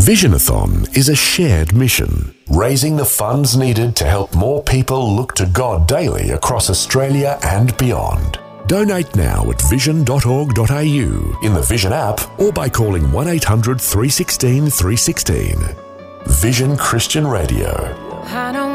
Visionathon is a shared mission, raising the funds needed to help more people look to God daily across Australia and beyond. Donate now at vision.org.au in the Vision app or by calling 1800 316 316. Vision Christian Radio.